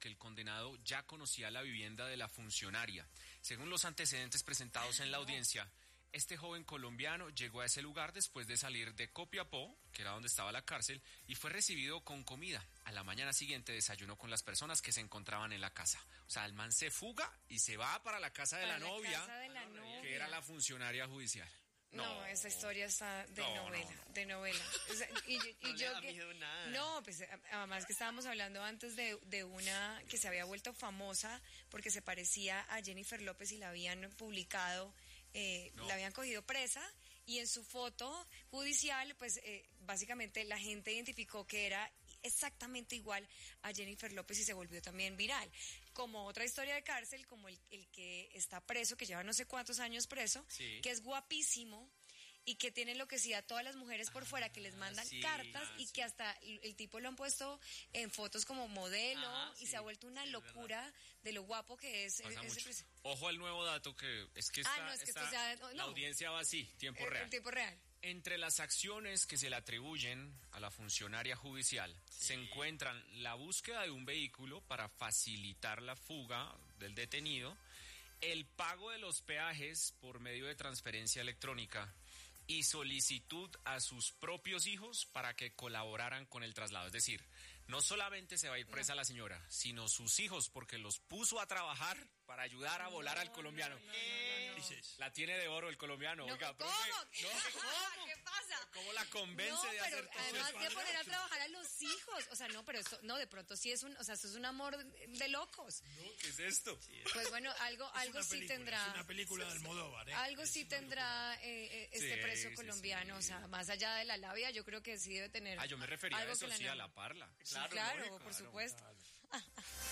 que el condenado ya conocía la vivienda de la funcionaria. Según los antecedentes presentados en la audiencia, este joven colombiano llegó a ese lugar después de salir de Copiapó, que era donde estaba la cárcel, y fue recibido con comida. A la mañana siguiente desayunó con las personas que se encontraban en la casa. O sea, el man se fuga y se va para la casa de la novia, que era la funcionaria judicial. No, esa historia está de novela. O sea, pues además que estábamos hablando antes de una que se había vuelto famosa porque se parecía a Jennifer López y la habían publicado, la habían cogido presa y en su foto judicial, pues básicamente la gente identificó que era exactamente igual a Jennifer López y se volvió también viral. Como otra historia de cárcel, como el que está preso, que lleva no sé cuántos años preso, que es guapísimo y que tiene enloquecida a todas las mujeres por fuera, que les mandan cartas y que hasta el tipo lo han puesto en fotos como modelo y se ha vuelto una locura de lo guapo que es. Ojo al nuevo dato que es que la audiencia va así, tiempo real. Entre las acciones que se le atribuyen a la funcionaria judicial se encuentran la búsqueda de un vehículo para facilitar la fuga del detenido, el pago de los peajes por medio de transferencia electrónica y solicitud a sus propios hijos para que colaboraran con el traslado. Es decir, no solamente se va a ir presa la señora, sino sus hijos, porque los puso a trabajar para ayudar a volar al colombiano. La tiene de oro el colombiano. Oiga, ¿cómo? ¿Qué pasa? ¿Cómo la convence de hacer todo eso? Además de poner a trabajar a los hijos. O sea, no, pero esto, no, de pronto sí es esto es un amor de locos. No, ¿qué es esto? Pues bueno, algo sí tendrá. Es una película de Almodóvar, Algo sí tendrá este preso colombiano. O sea, más allá de la labia, yo creo que sí debe tener. Yo me refería a eso, sí, a la parla. Claro, por supuesto.